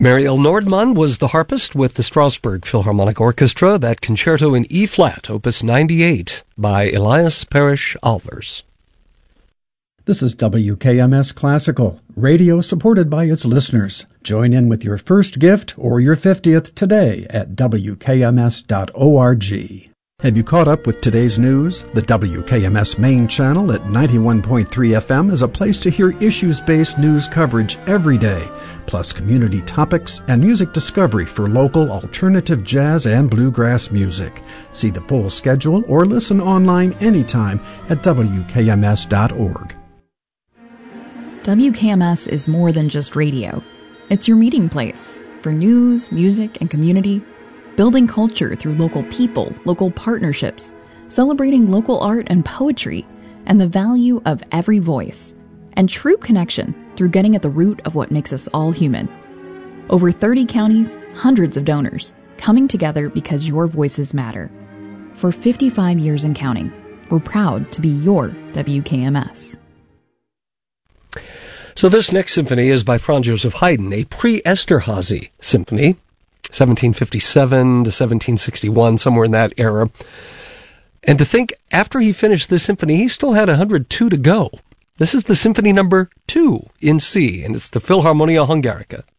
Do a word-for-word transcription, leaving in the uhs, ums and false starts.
Mariel Nordmann was the harpist with the Strasbourg Philharmonic Orchestra, that concerto in E-flat, opus ninety-eight, by Elias Parrish Alvers. This is W K M S Classical, radio supported by its listeners. Join in with your first gift or your fiftieth today at W K M S dot org. Have you caught up with today's news? The W K M S main channel at ninety-one point three F M is a place to hear issues-based news coverage every day, plus community topics and music discovery for local alternative jazz and bluegrass music. See the full schedule or listen online anytime at W K M S dot org. W K M S is more than just radio. It's your meeting place for news, music, and community, building culture through local people, local partnerships, celebrating local art and poetry, and the value of every voice, and true connection through getting at the root of what makes us all human. Over thirty counties, hundreds of donors, coming together because your voices matter. For fifty-five years and counting, we're proud to be your W K M S. So this next symphony is by Franz Joseph Haydn, a pre-Esterhazy symphony, seventeen fifty-seven to seventeen sixty-one, somewhere in that era. And to think, after he finished this symphony, he still had one hundred two to go. This is the symphony number two in C, and it's the Philharmonia Hungarica.